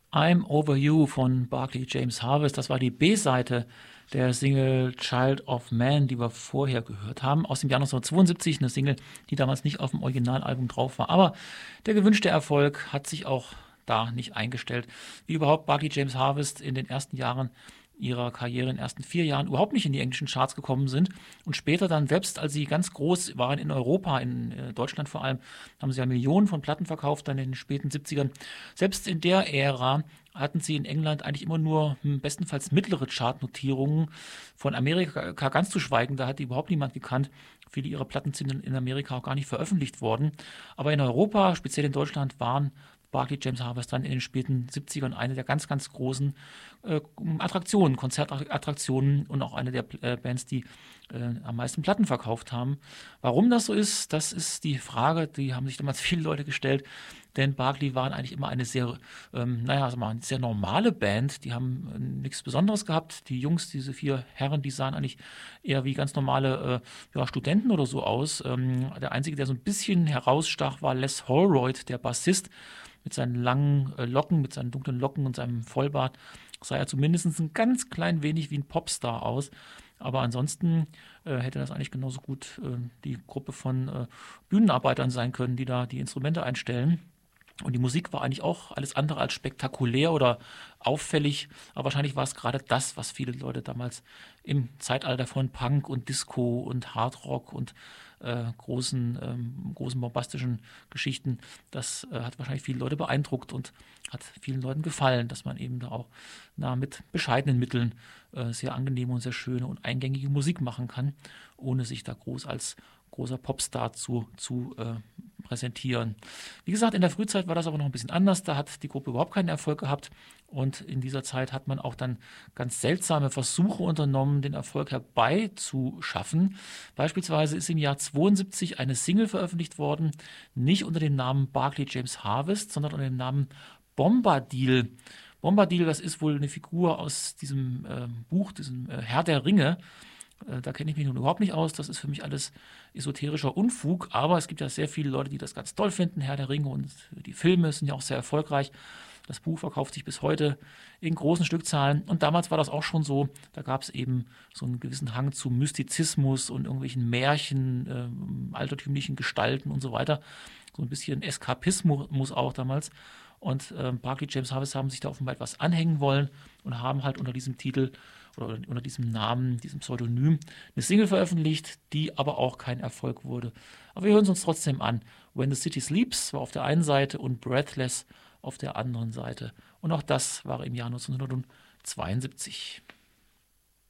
I'm Over You von Barclay James Harvest. Das war die B-Seite der Single Child of Man, die wir vorher gehört haben, aus dem Jahr 1972. Eine Single, die damals nicht auf dem Originalalbum drauf war. Aber der gewünschte Erfolg hat sich auch da nicht eingestellt. Wie überhaupt Barclay James Harvest in den ersten Jahren ihrer Karriere, in den ersten 4 Jahren, überhaupt nicht in die englischen Charts gekommen sind. Und später dann, selbst als sie ganz groß waren in Europa, in Deutschland vor allem, haben sie ja Millionen von Platten verkauft, dann in den späten 70ern. Selbst in der Ära hatten sie in England eigentlich immer nur bestenfalls mittlere Chartnotierungen. Von Amerika ganz zu schweigen, da hat die überhaupt niemand gekannt. Viele ihrer Platten sind in Amerika auch gar nicht veröffentlicht worden. Aber in Europa, speziell in Deutschland, waren Barclay James Harvest dann in den späten 70ern eine der ganz, ganz großen Attraktionen, Konzertattraktionen und auch eine der Bands, die am meisten Platten verkauft haben. Warum das so ist, das ist die Frage, die haben sich damals viele Leute gestellt, denn Barclay waren eigentlich immer eine sehr, naja, sag mal, eine sehr normale Band, die haben nichts Besonderes gehabt. Die Jungs, diese 4 Herren, die sahen eigentlich eher wie ganz normale ja, Studenten oder so aus. Der Einzige, der so ein bisschen herausstach, war Les Holroyd, der Bassist, mit seinen langen Locken, mit seinen dunklen Locken und seinem Vollbart sah er zumindest ein ganz klein wenig wie ein Popstar aus. Aber ansonsten hätte das eigentlich genauso gut die Gruppe von Bühnenarbeitern sein können, die da die Instrumente einstellen. Und die Musik war eigentlich auch alles andere als spektakulär oder auffällig, aber wahrscheinlich war es gerade das, was viele Leute damals im Zeitalter von Punk und Disco und Hardrock und großen bombastischen Geschichten, das hat wahrscheinlich viele Leute beeindruckt und hat vielen Leuten gefallen, dass man eben da auch mit bescheidenen Mitteln sehr angenehme und sehr schöne und eingängige Musik machen kann, ohne sich da groß als großer Popstar zu präsentieren. Wie gesagt, in der Frühzeit war das aber noch ein bisschen anders. Da hat die Gruppe überhaupt keinen Erfolg gehabt. Und in dieser Zeit hat man auch dann ganz seltsame Versuche unternommen, den Erfolg herbeizuschaffen. Beispielsweise ist im Jahr 72 eine Single veröffentlicht worden, nicht unter dem Namen Barclay James Harvest, sondern unter dem Namen Bombadil. Bombadil, das ist wohl eine Figur aus diesem Buch, diesem Herr der Ringe. Da kenne ich mich nun überhaupt nicht aus. Das ist für mich alles esoterischer Unfug. Aber es gibt ja sehr viele Leute, die das ganz toll finden, Herr der Ringe. Und die Filme sind ja auch sehr erfolgreich. Das Buch verkauft sich bis heute in großen Stückzahlen. Und damals war das auch schon so. Da gab es eben so einen gewissen Hang zu Mystizismus und irgendwelchen Märchen, altertümlichen Gestalten und so weiter. So ein bisschen Eskapismus auch damals. Und Barclay James Harvest haben sich da offenbar etwas anhängen wollen und haben halt unter diesem Titel oder unter diesem Namen, diesem Pseudonym, eine Single veröffentlicht, die aber auch kein Erfolg wurde. Aber wir hören es uns trotzdem an. When the City Sleeps war auf der einen Seite und Breathless auf der anderen Seite. Und auch das war im Jahr 1972.